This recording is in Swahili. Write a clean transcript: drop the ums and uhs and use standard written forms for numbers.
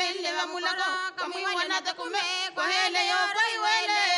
kamelle wa mulago kamu wana ta kume ko hele yo bai wele